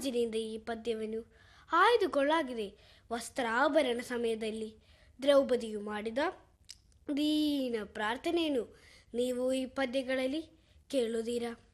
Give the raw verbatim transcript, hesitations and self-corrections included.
ಮನೋಜಿನಿಂದ ಈ ಪದ್ಯವನ್ನು ಆಯ್ದುಕೊಳ್ಳಾಗಿದೆ. ವಸ್ತ್ರಾಭರಣ ಸಮಯದಲ್ಲಿ ದ್ರೌಪದಿಯು ಮಾಡಿದ ದೀನ ಪ್ರಾರ್ಥನೆಯನ್ನು ನೀವು ಈ ಪದ್ಯಗಳಲ್ಲಿ ಕೇಳುತ್ತೀರಾ?